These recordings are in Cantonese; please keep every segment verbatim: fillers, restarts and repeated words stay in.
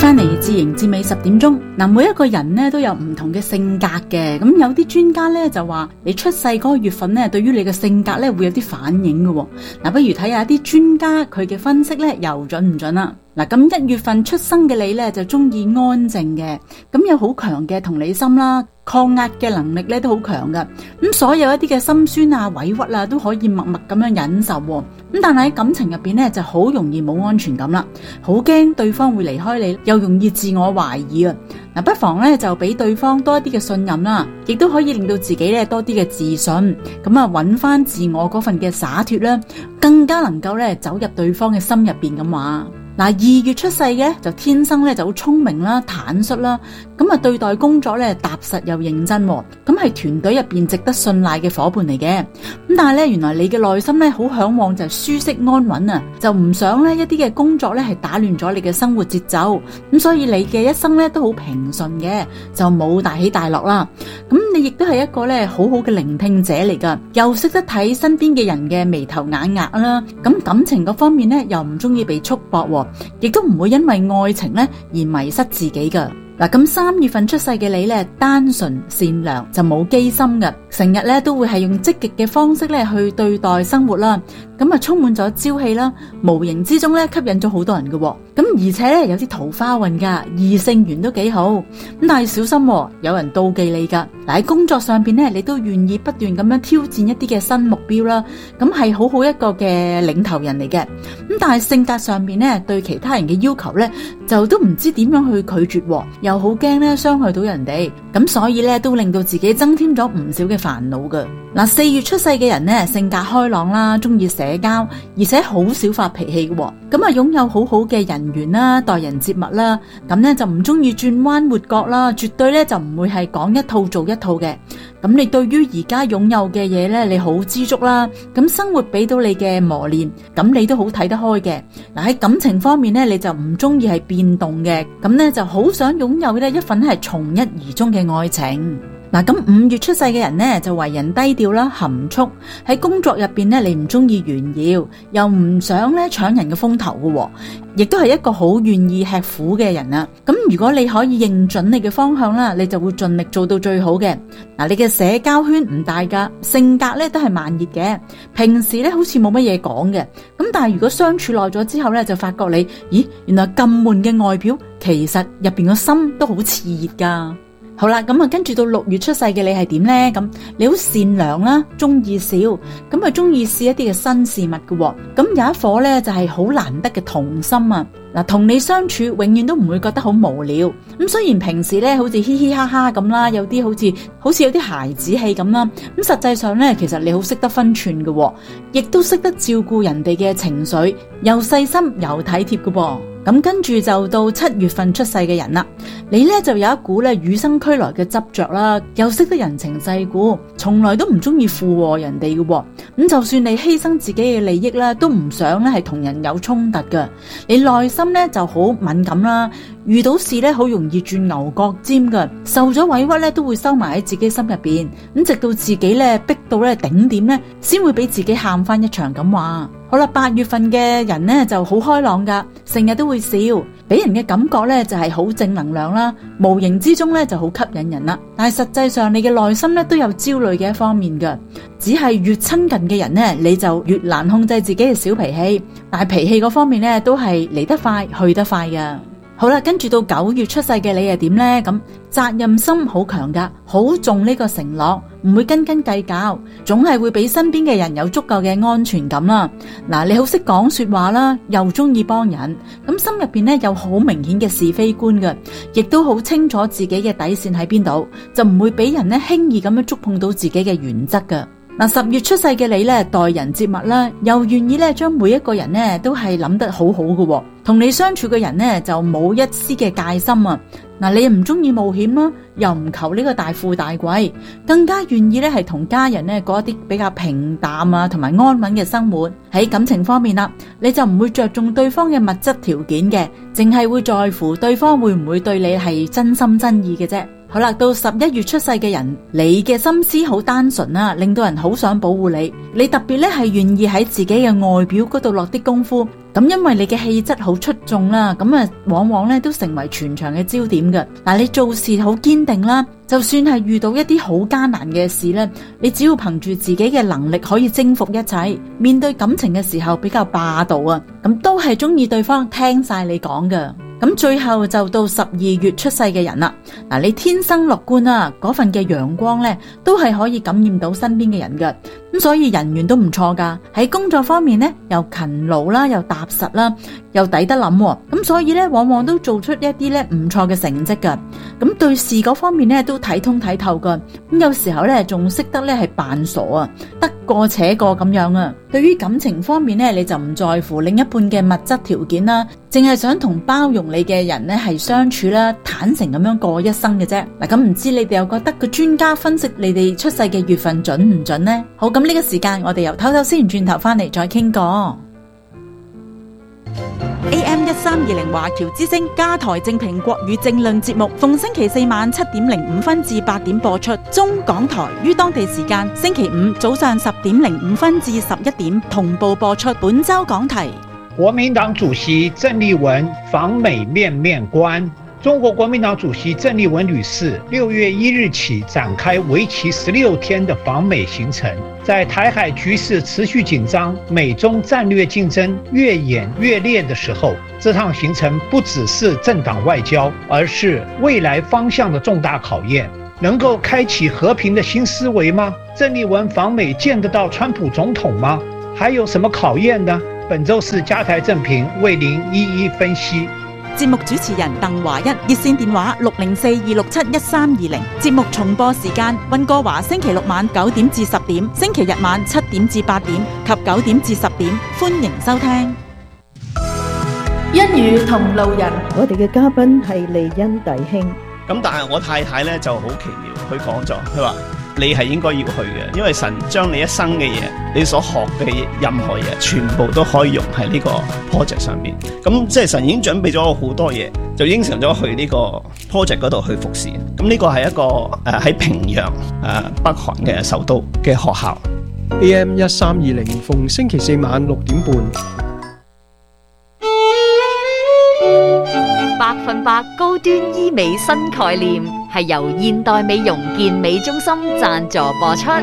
翻嚟自營至尾十點鐘，嗱，每一個人咧都有唔同嘅性格嘅，咁有啲專家咧就話你出世嗰個月份咧，對於你嘅性格咧會有啲反應嘅。嗱，不如睇下啲專家佢嘅分析咧，又準唔準啦？嗱，咁一月份出生嘅你咧就中意安靜嘅，咁有好強嘅同理心啦，抗壓嘅能力咧都好強噶，咁所有一啲嘅心酸啊、委屈啊都可以默默咁樣忍受，咁但係喺感情入邊咧就好容易冇安全感啦，好驚對方會離開你，又容易自我懷疑啊。嗱，不妨咧就俾對方多一啲嘅信任啦，亦都可以令到自己咧多啲嘅自信，咁啊揾翻自我嗰份嘅灑脫啦，更加能夠咧走入對方嘅心入邊咁話。嗱，二月出世嘅就天生咧就好聰明啦、坦率啦，咁啊對待工作咧踏實又認真，咁係團隊入邊值得信賴嘅夥伴嚟嘅。咁但係咧，原來你嘅內心咧好向往就係舒適安穩啊，就唔想咧一啲嘅工作咧係打亂咗你嘅生活節奏，咁所以你嘅一生咧都好平順嘅，就冇大起大落啦。咁你亦都係一個咧好好嘅聆聽者嚟噶，又識得睇身邊嘅人嘅眉頭眼額啦。咁感情嗰方面咧又唔中意被束縛，亦都唔會因為愛情咧而迷失自己噶。嗱，咁三月份出世嘅你咧，單純善良就冇機心嘅，成日咧都會係用積極嘅方式咧去對待生活啦，咁啊充滿咗朝氣啦，無形之中咧吸引咗好多人嘅，咁而且咧有啲桃花運噶，異性緣都幾好，咁但係小心，有人妒忌你噶。嗱，喺工作上邊咧，你都願意不斷咁樣挑戰一啲嘅新目標啦，咁係好好一個嘅領頭人嚟嘅，咁但係性格上邊咧對其他人嘅要求咧就都唔知點樣去拒絕，又好驚咧傷害到人哋，咁所以咧都令到自己增添咗唔少嘅煩惱噶。嗱，四月出世嘅人咧，性格開朗啦，中意社交，而且好少發脾氣嘅，咁啊擁有好好嘅人緣啦，待人接物啦，咁咧就唔中意轉彎抹角啦，絕對咧就唔會係講一套做一套嘅。咁你對於而家擁有嘅嘢咧，你好知足啦，咁生活俾到你嘅磨練，咁你都好睇得開嘅。嗱，喺感情方面咧，你就唔中意係變動嘅，咁咧就好想擁有咧一份係從一而終嘅愛情。嗱，咁五月出世嘅人呢，就為人低調啦，含蓄，喺工作入邊呢，你唔中意炫耀，又唔想咧搶人嘅風頭嘅，亦都係一個好願意吃苦嘅人啊。咁如果你可以認準你嘅方向啦，你就會盡力做到最好嘅。嗱，你嘅社交圈唔大噶，性格咧都係慢熱嘅，平時咧好似冇乜嘢講嘅，咁但係如果相處耐咗之後咧，就發覺你，咦，原來咁悶嘅外表，其實入邊個心都好熾熱噶。好啦，咁啊，跟住到六月出世嘅你係點呢？咁你好善良啦，中意笑，咁啊中意試一啲嘅新事物嘅，咁有一顆咧就係好難得嘅童心啊！嗱，同你相處永遠都唔會覺得好無聊。咁雖然平時咧好似嘻嘻哈哈咁啦，有啲好似好似有啲孩子氣咁啦，咁實際上咧其實你好識得分寸嘅，亦都識得照顧人哋嘅情緒，又細心又體貼嘅。咁跟住就到七月份出世嘅人啦，你咧就有一股咧與生俱來嘅執着啦，又識得人情世故，從來都唔中意附和人哋嘅。咁就算你犧牲自己嘅利益啦，都唔想咧係同人有衝突嘅。你內心咧就好敏感啦，遇到事咧好容易轉牛角尖嘅，受咗委屈咧都會收埋喺自己心入邊，咁直到自己咧逼到咧頂點咧，先會俾自己喊翻一場咁話。好啦，八月份嘅人咧就好開朗噶，成日都會笑，俾人嘅感覺咧就係好正能量啦，無形之中咧就好吸引人啦。但係實際上你嘅內心咧都有焦慮嘅一方面噶，只係越親近嘅人咧，你就越難控制自己嘅小脾氣，但係脾氣嗰方面咧都係嚟得快去得快噶。好啦，跟住到九月出世嘅你係點呢？咁責任心好強噶，好重呢個承諾，唔會斤斤計較，總係會俾身邊嘅人有足夠嘅安全感啦。嗱，你好識講說話啦，又中意幫人，咁心入邊咧有好明顯嘅是非觀嘅，亦都好清楚自己嘅底線喺邊度，就唔會俾人咧輕易咁樣觸碰到自己嘅原則噶。嗱，十月出世嘅你咧，待人接物啦，又願意咧將每一個人咧都係諗得好好嘅，同你相處嘅人咧就冇一絲嘅戒心啊！嗱，你唔中意冒險啦，又唔求呢個大富大貴，更加願意咧係同家人咧過一啲比較平淡啊同埋安穩嘅生活。喺感情方面啦，你就唔會着重對方嘅物質條件嘅，淨係會在乎對方會唔會對你係真心真意嘅啫。 好啦，到十一月出世嘅人，你嘅心思好單純啊，令到人好想保護你。你特別咧係願意喺自己嘅外表嗰度落啲功夫。咁因為你嘅氣質好出眾啦，咁啊往往咧都成為全場嘅焦點嘅。嗱，你做事好堅定啦，就算係遇到一啲好艱難嘅事咧，你只要憑住自己嘅能力可以征服一切。面對感情嘅時候比較霸道啊，咁都係中意對方聽晒你講嘅。咁最後就到十二月出世嘅人啦，嗱，你天生樂觀啊，嗰份嘅陽光咧都係可以感染到身邊嘅人嘅。咁所以人緣都唔錯噶，喺工作方面咧又勤勞啦，又踏實啦，又抵得諗，咁所以咧往往都做出一啲咧唔錯嘅成績噶。咁對事嗰方面咧都睇通睇透噶，咁有時候咧仲識得咧係扮傻啊，得過且過咁樣啊。對於感情方面咧，你就唔在乎另一半嘅物質條件啦，淨係想同包容你嘅人咧係相處啦，坦誠咁樣過一生嘅啫。嗱，咁唔知你哋又覺得個專家分析你哋出世嘅月份準唔準呢？好，咁呢個時間我哋又唞唞先，轉頭翻嚟再傾過。A M 一三二零華僑之聲加台正評國語政論節目，逢星期四晚七點零五分至八點播出。中港台於當地時間星期五早上十點零五分至十一點同步播出。本周講題： 國民黨主席鄭麗文訪美面面觀。中國國民黨主席鄭麗文女士六月一日起展開為期十六天的訪美行程。在台海局勢持續緊張，美中戰略競爭越演越烈的時候，這趟行程不只是政黨外交，而是未來方向的重大考驗。能夠開啟和平的新思維嗎？鄭麗文訪美見得到川普總統嗎？還有什麼考驗呢？本周四加台正評為您一一分析。 節目主持人鄧華一，熱線電話六零四二六七一三二零。節目重播時間：溫哥華星期六晚九點至十點，星期日晚七點至八點及九點至十點。歡迎收聽。 一語同路人， 我哋嘅嘉賓係利恩弟兄。 咁但係我太太咧就好奇妙，佢講咗，佢話你係應該要去嘅，因為神將你一生嘅嘢，你所學嘅任何嘢，全部都可以用喺呢個 project 上面。咁即係神已經準備咗好多嘢，就應承咗去呢個 project 嗰度去服侍。咁呢個係一個誒喺、呃、平壤誒、呃、北韓嘅首都嘅學校。 A M 一三二零逢星期四晚六點半。 百分百高端醫美新概念係由現代美容健美中心贊助播出。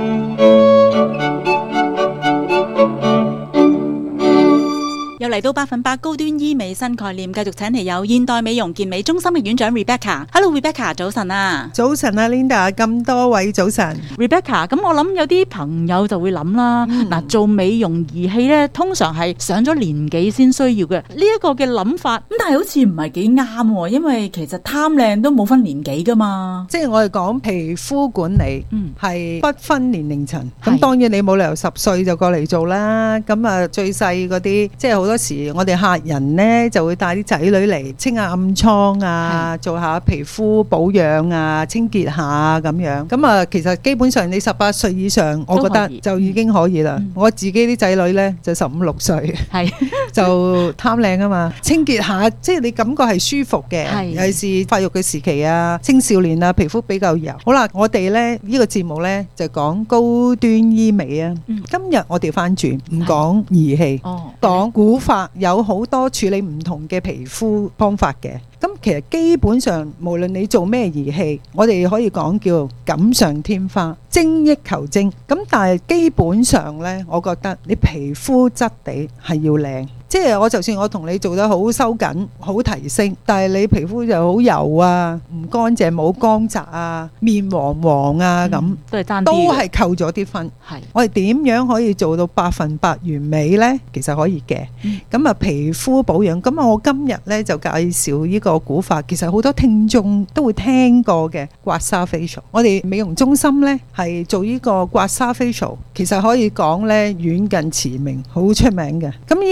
又嚟到百分百高端醫美新概念，繼續請嚟有現代美容健美中心嘅院長 Rebecca。Hello Rebecca， 早晨啊！ 早晨啊 Linda， 咁多位早晨。 Rebecca， 咁我諗有啲朋友就會諗啦，嗱、嗯，做美容儀器咧，通常係上咗年紀先需要嘅呢一個嘅諗法，咁但係好似唔係幾啱，因為其實貪靚都冇分年紀噶嘛。 即係我哋講皮膚管理，係、嗯、不分年齡層。咁當然你冇理由十歲就過嚟做啦。咁啊，最細嗰啲，即係好。好多時我哋客人呢就會帶啲仔女嚟清下暗瘡啊，做下皮膚保養啊，清潔下咁樣。咁啊，其實基本上你十八歲以上，我覺得就已經可以啦。嗯、我自己啲仔女呢就十五六歲，係就貪靚啊嘛，清潔下，即係你感覺係舒服嘅。尤其是發育嘅時期啊，青少年啊，皮膚比較油。好啦，我哋呢呢、呢個節目呢就講高端醫美啊。嗯、今日我哋翻轉唔講儀器，講古法，有好多處理唔同嘅皮膚方法嘅。咁其實基本上無論你做咩儀器，我哋可以講叫錦上添花，精益求精。咁但係基本上呢，我覺得你皮膚質地係要靚。即係我就算我同你做得好收緊好提升，但係你皮膚就好油啊，唔乾淨冇光澤啊，面黃黃啊咁、嗯，都係爭啲，都係扣咗啲分。係我哋點樣可以做到百分百完美呢？其實可以嘅。咁、嗯、啊皮膚保養，咁我今日呢就介紹呢個古法，其實好多聽眾都會聽過嘅刮痧 facial。我哋美容中心呢係做呢個刮痧 facial，其實可以講呢遠近馳名，好出名嘅。咁呢一個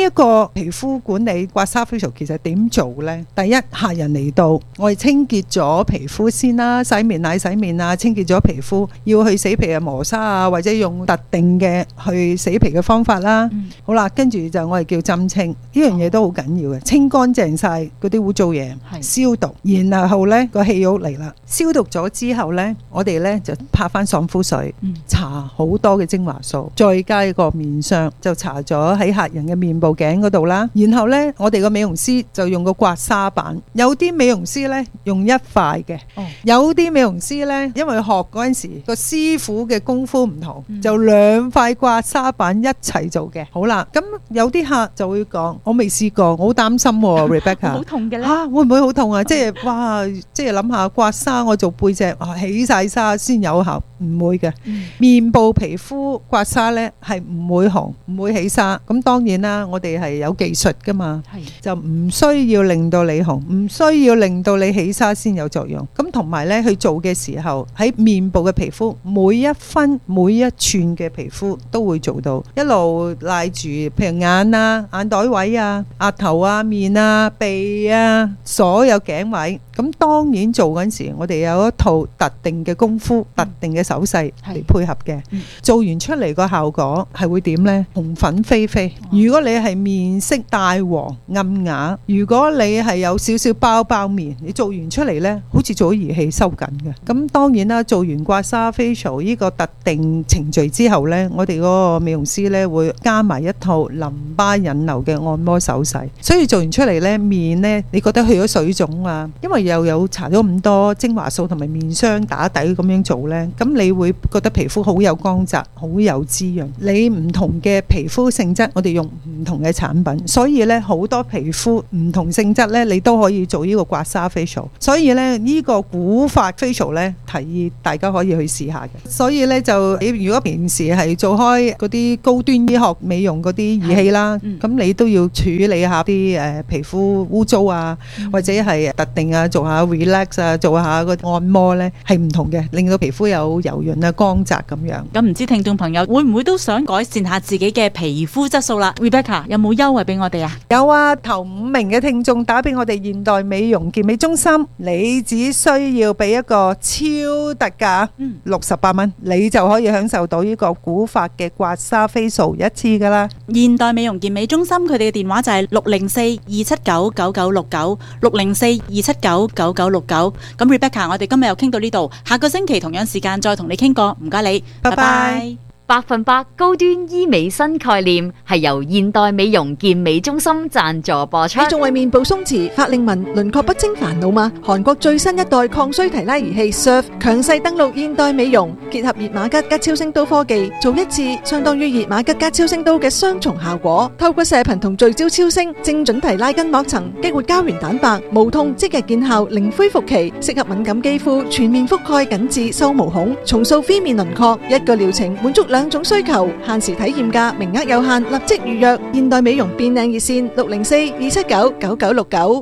皮膚管理刮痧 facial 其實點做呢？第一，客人嚟到，我哋清潔咗皮膚先啦，洗面奶洗面啊，清潔咗皮膚，要去死皮啊磨砂啊，或者用特定嘅去死皮嘅方法啦。嗯、好啦，跟住就我哋叫針清，呢樣嘢都好緊要嘅，清乾淨晒嗰啲污糟嘢，消毒，然後呢個氣肉嚟啦，消毒咗之後呢，我哋呢就拍翻爽膚水，嗯、搽好多嘅精華素，再加一個面霜，就搽咗喺客人嘅面部頸嗰度啦。然後呢，我哋個美容師就用個刮痧板，有啲美容師呢用一塊嘅，哦、有啲美容師呢因為學嗰陣時個師傅嘅功夫唔同，嗯、就兩塊刮痧板一齊做嘅。好啦，咁有啲客就會講，我未試過，我好擔心喎 Rebecca， 好痛嘅咧， 嚇會唔會好痛啊？即係哇，即係諗下刮痧，我做背脊、啊、起晒痧先有效，唔會嘅。嗯、面部皮膚刮痧呢係唔會紅，唔會起痧。咁當然啦，我哋係有技術噶嘛，是就唔需要令到你紅，唔需要令到你起痧先有作用。咁同埋呢，去做嘅時候喺面部嘅皮膚每一分每一寸嘅皮膚都會做到，一路賴住，譬如眼啊、眼袋位啊、額頭啊、面啊、鼻啊，所有頸位。咁當然做嗰陣時，我哋有一套特定嘅功夫、嗯、特定嘅手勢嚟配合嘅。嗯、做完出嚟個效果係會點呢？紅粉飛飛。嗯、如果你係面色帶黃暗啞，如果你係有少少包包面，你做完出嚟呢，好似做咗儀器收緊嘅。咁當然啦，做完刮痧 facial 呢個特定程序之後呢，我哋嗰個美容師呢會加埋一套淋巴引流嘅按摩手勢。所以做完出嚟呢，面呢，你覺得去咗水腫啊？因為又有搽咗咁多精華素同埋面霜打底咁樣做呢，咁你會覺得皮膚好有光澤，好有滋潤。你唔同嘅皮膚性質，我哋用唔同嘅產品，所以呢，好多皮膚唔同性質呢，你都可以做呢個刮痧 facial。所以呢，呢個古法 facial 呢，提議大家可以去試下嘅。所以呢，就你如果平時係做開嗰啲高端醫學美容嗰啲儀器啦，咁、嗯、你都要處理下啲誒皮膚污糟啊，嗯、或者係特定啊做下 relax 啊，做下個按摩呢，係唔同嘅，令到皮膚有柔潤啊、光澤咁樣。 咁唔知聽眾朋友會唔會都想改善下自己嘅皮膚質素啦 ？Rebecca 有冇優惠俾我哋啊？ 有啊，頭五名嘅聽眾打俾我哋現代美容健美中心，你只需要俾一個超特價，六十八蚊，你就可以享受到呢個古法嘅刮痧 facial 一次噶啦。 現代美容健美中心佢哋嘅電話就係六零四二七九九九六九六零四二七九九九六九。咁 Rebecca， 我哋今日又傾到呢度，下個星期同樣時間再同你傾過，唔該你，拜拜。 百分百高端醫美新概念係由現代美容健美中心贊助播出。 你仲為面部鬆弛、法令紋、輪廓不清煩惱嗎？韓國最新一代抗衰提拉儀器 Surf 強勢登陸現代美容，結合熱瑪吉加超聲刀科技，做一次相當於熱瑪吉加超聲刀嘅雙重效果。透過射頻同聚焦超聲，精準提拉筋膜層，激活膠原蛋白，無痛即日見效，零恢復期，適合敏感肌膚，全面覆蓋緊致收毛孔，重塑 V 面輪廓，一個療程滿足兩兩種需求，限時體驗價，名額有限，立即預約。現代美容變靚熱線六零四二七九九九六九。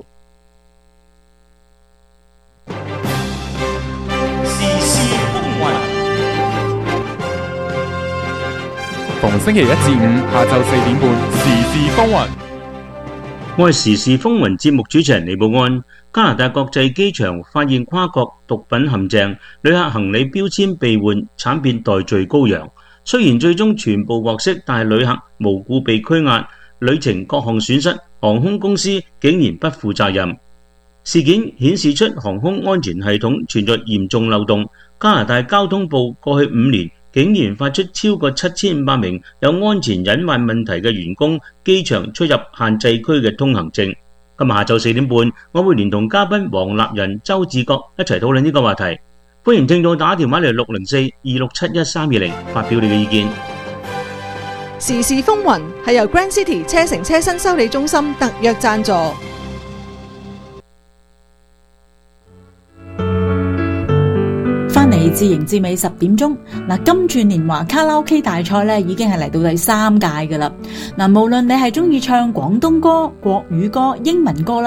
時事風雲，逢星期一至五下晝四點半，時事風雲。 我係時事風雲節目主持人李寶安。加拿大國際機場發現跨國毒品陷阱，旅客行李標籤被換，慘變代罪羔羊。雖然最終全部獲釋，但係旅客無故被拘押，旅程各項損失，航空公司竟然不負責任。事件顯示出航空安全系統存在嚴重漏洞。加拿大交通部過去五年竟然發出超過七千五百名有安全隱患問題嘅員工機場出入限制區嘅通行證。今日下晝四點半，我會連同嘉賓黃立仁、周志國一齊討論呢個話題。歡迎聽眾打電話嚟六零四二六七一三二零發表你嘅意見。 時事風雲係由 Grand City 車城車身修理中心特約贊助。 翻嚟自營至尾十點鐘，嗱，金鑽年華卡拉 OK 大賽咧已經係嚟到第三屆噶啦。嗱，無論你係中意唱廣東歌、國語歌、英文歌啦，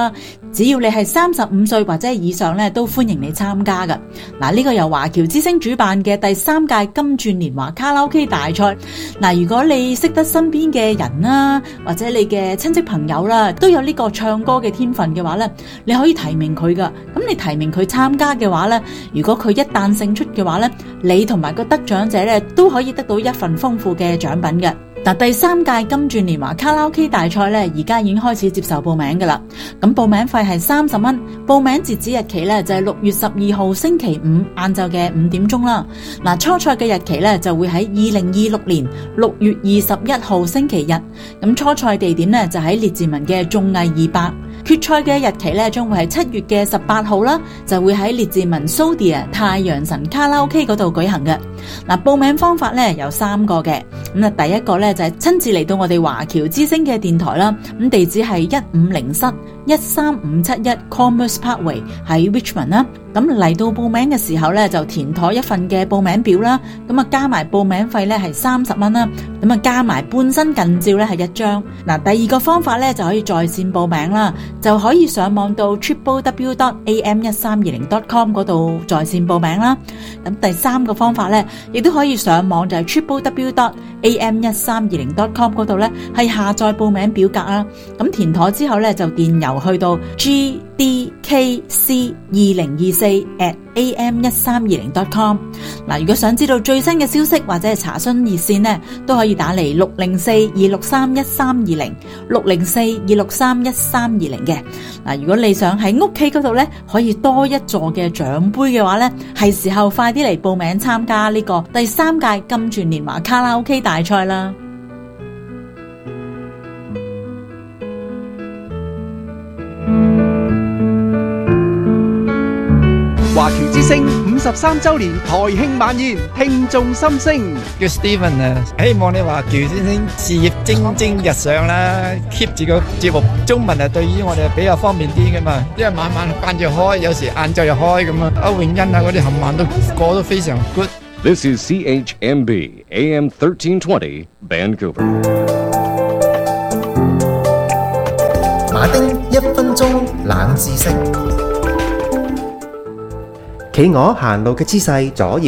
只要你係三十五歲或者以上咧，都歡迎你參加噶。嗱，呢個由華僑之星主辦嘅第三屆金鑽年華卡拉 OK 大賽。嗱，如果你識得身邊嘅人啦，或者你嘅親戚朋友啦，都有呢個唱歌嘅天分嘅話咧，你可以提名佢噶。咁你提名佢參加嘅話咧，如果佢一旦勝出嘅話咧，你同埋個得獎者咧都可以得到一份豐富嘅獎品嘅。嗱，第三屆金鑽年華卡拉 OK 大賽咧，而家已經開始接受報名噶啦。咁報名費係三十蚊，報名截止日期咧就係六月十二號星期五晏晝嘅五點鐘啦。嗱，初賽嘅日期咧就會喺二零二六年六月二十一號星期日。咁初賽地點咧就喺列治文嘅綜藝二百。決賽嘅日期咧將會係七月嘅十八號啦，就會喺列治文 Sodia 太陽神卡拉 OK 嗰度舉行嘅。嗱，報名方法咧有三個嘅。咁啊，第一個咧就係親自嚟到我哋華僑之星嘅電台啦。咁地址係一五零室一三五七一 Commerce Parkway 喺 Richmond 啦。咁嚟到報名嘅時候咧，就填妥一份嘅報名表啦。咁啊，加埋報名費咧係三十蚊啦。咁啊，加埋半身近照咧係一張。嗱，第二個方法咧就可以在線報名啦，就可以上網到 triple w dot a m 一三二零 dot com 嗰度在線報名啦。咁第三個方法咧，亦都可以上網就係 triple w dot a m 一三二零 dot com 嗰度咧係下載報名表格啦。咁填妥之後咧就電郵去到 g d k c 二零二四 at a m 一三二零 dot com。 嗱，如果想知道最新嘅消息或者係查詢熱線呢，都可以打嚟六零四二六三一三二零 六零四二六三一三二零嘅。嗱，如果你想喺屋企嗰度呢可以多一座嘅獎杯嘅話呢，係時候快啲嚟報名參加呢個第三屆金鑽年華卡拉 OK 大賽啦。 華僑之星五十三周年台慶晚宴，聽眾心聲。 叫 Steven 啊，希望你華僑之星事業蒸蒸日上啦 ，keep 住個節目。中文啊，對於我哋比較方便啲噶嘛，因為晚晚間住開，有時晏晝又開咁啊。歐永欣啊，嗰啲冚唪唥都過得非常 good。 This is C H M B A M thirteen twenty Vancouver。 馬丁一分鐘冷知識。企鵝行路嘅姿勢左搖